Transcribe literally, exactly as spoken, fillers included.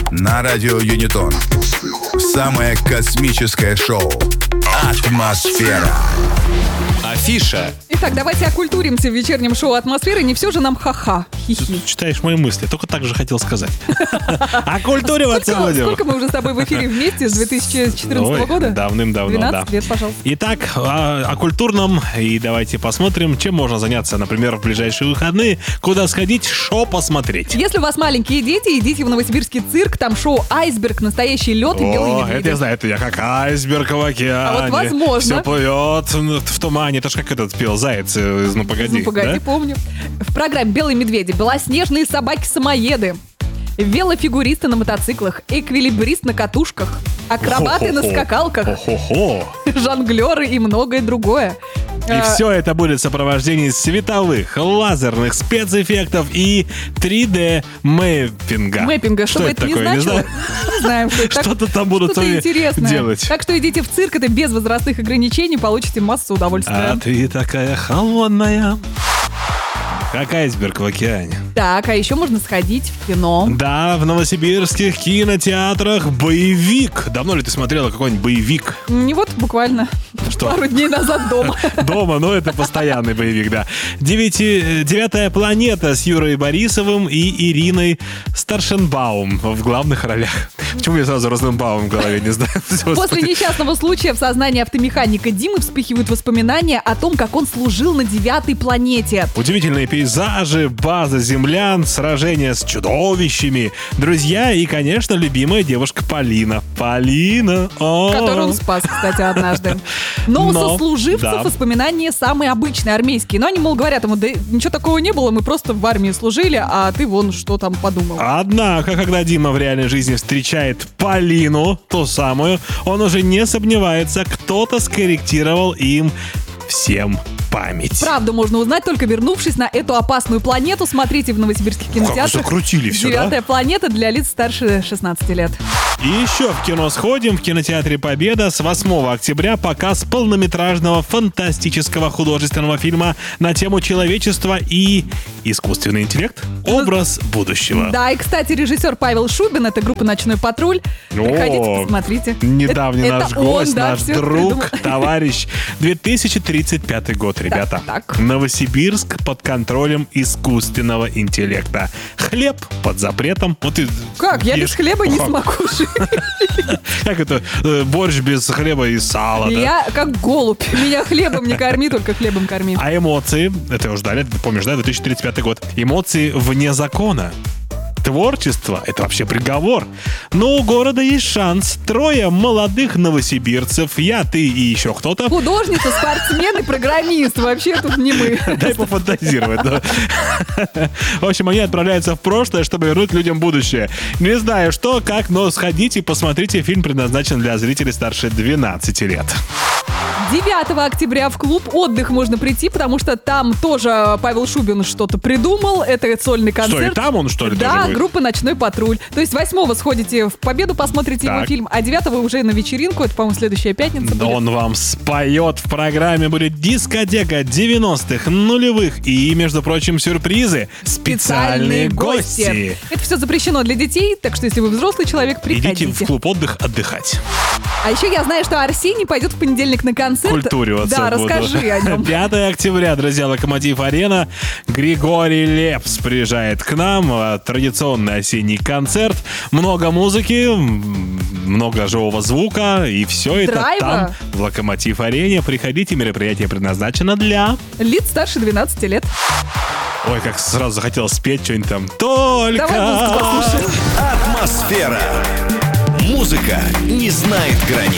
на радио Юнитон. Самое космическое шоу «Атмосфера». Афиша. Итак, давайте окультуримся в вечернем шоу «Атмосфера». Не все же нам ха-ха. Хи-хи. Читаешь мои мысли, только так же хотел сказать. Окультуриваться будем. Сколько мы уже с тобой в эфире вместе с две тысячи четырнадцатого года? Давным-давно, да. двенадцать лет, пожалуйста. Итак, о, о культурном. И давайте посмотрим, чем можно заняться, например, в ближайшие выходные. Куда сходить, шо посмотреть. Если у вас маленькие дети, идите в новосибирский цирк. Там шоу «Айсберг», настоящий лед и белые О, медведи. это я знаю, это я как айсберг в океане. А вот возможно. Все плывет в тумане. Это ж как этот пел Заяц из «Ну погоди». Ну погоди, да? помню. В программе «Белые медведи» белоснежные собаки-самоеды, велофигуристы на мотоциклах, эквилибрист на катушках, акробаты на скакалках, Хо-хо-хо. жонглеры и многое другое. И А, все это будет в сопровождении световых, лазерных спецэффектов и три дэ мэппинга. Мэппинга, что, Что бы это это ни такое, не значило. знаю. Не знаем, что это. Так- Что-то там будут Что-то с вами интересное. делать. Так что идите в цирк, это без возрастных ограничений, получите массу удовольствия. А ты такая холодная, как айсберг в океане. Так, а еще можно сходить в кино. Да, в новосибирских кинотеатрах боевик. Давно ли ты смотрела какой-нибудь боевик? Не вот буквально Что? пару дней назад дома. Дома, но это постоянный боевик, да. Девяти, девятая планета с Юрой Борисовым и Ириной Старшенбаум в главных ролях. Почему я сразу Розенбаум в голове, не знаю. После несчастного случая в сознании автомеханика Димы вспыхивают воспоминания о том, как он служил на девятой планете. Удивительные пейзажи, база землян, сражения с чудовищами, друзья и, конечно, любимая девушка Полина. Полина! О! Которую он спас, кстати, однажды. Но у Но, сослуживцев да. воспоминания самые обычные, армейские. Но они, мол, говорят ему, да ничего такого не было, мы просто в армии служили, а ты вон что там подумал. Однако, когда Дима в реальной жизни встречает Полину, ту самую, он уже не сомневается, кто-то скорректировал им всем память. Правду можно узнать, только вернувшись на эту опасную планету. Смотрите в новосибирских кинотеатрах. закрутили всё, да? Девятая планета для лиц старше шестнадцати лет. И еще в кино сходим. В кинотеатре «Победа» с восьмого октября показ полнометражного фантастического художественного фильма на тему человечества и искусственный интеллект. Образ будущего. Да, и, кстати, режиссер Павел Шубин, это группа «Ночной патруль». Приходите, О, посмотрите. Недавний Это- наш это он, гость, да, наш всё это друг, придумал. товарищ. две тысячи тридцать пятый год, ребята. так. Новосибирск под контролем искусственного интеллекта. Хлеб под запретом. Вот ты Как? Я без ешь. хлеба не Ха. смогу жить. Как это? Э, Борщ без хлеба и сала, да? Я как голубь. Меня хлебом не корми, только хлебом корми. А эмоции, это уже дали, ты помнишь, да, две тысячи тридцать пятый год. Эмоции вне закона. Творчество — это вообще приговор. Но у города есть шанс. Трое молодых новосибирцев, я, ты и еще кто-то. Художница, спортсмен и программист. Вообще тут не мы. Дай пофантазировать, да. В общем, они отправляются в прошлое, чтобы вернуть людям будущее. Не знаю что, как, но сходите и посмотрите. Фильм предназначен для зрителей старше двенадцати лет. девятого октября в клуб «Отдых» можно прийти, потому что там тоже Павел Шубин что-то придумал. Это сольный концерт. Что, и там он, что ли, Да, тоже будет? группа «Ночной патруль». То есть восьмого сходите в «Победу», посмотрите его Так. фильм, а девятого уже на вечеринку. Это, по-моему, следующая пятница Да будет. он вам споет. В программе будет дискотека девяностых, нулевых и, между прочим, сюрпризы. Специальные гости. Это все запрещено для детей, так что если вы взрослый человек, приходите. Идите в клуб «Отдых» отдыхать. А еще я знаю, что Арсений пойдет в понедельник на концерт. Культуриваться Да, буду. расскажи о нем. пятого октября, друзья, Локомотив-арена. Григорий Лепс приезжает к нам. А, Традиционный осенний концерт. Много музыки, м, много живого звука. И все это Драйва. там, в Локомотив-арене. Приходите, мероприятие предназначено для... Лиц старше двенадцати лет. Ой, как сразу захотелось спеть что-нибудь там. Только... Давай музыку послушаем. Атмосфера. Музыка не знает границ.